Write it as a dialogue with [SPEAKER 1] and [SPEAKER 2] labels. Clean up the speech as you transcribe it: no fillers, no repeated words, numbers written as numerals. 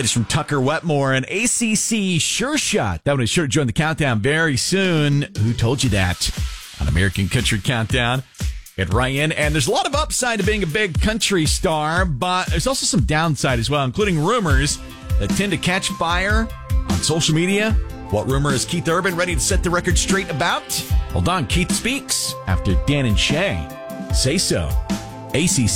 [SPEAKER 1] latest from Tucker Wetmore and ACC Sure Shot. That one is sure to join the countdown very soon. Who told you that? On American Country Countdown. At Ryan, and there's a lot of upside to being a big country star, but there's also some downside as well, including rumors that tend to catch fire on social media. What rumor is Keith Urban ready to set the record straight about? Hold on, Keith speaks after Dan and Shay say so. ACC